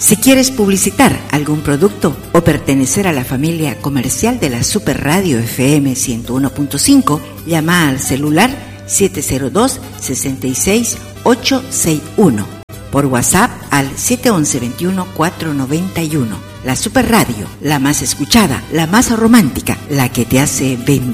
Si quieres publicitar algún producto o pertenecer a la familia comercial de la Super Radio FM 101.5, llama al celular 702-66861. Por WhatsApp al 711-21-491. La Super Radio, la más escuchada, la más romántica, la que te hace vender.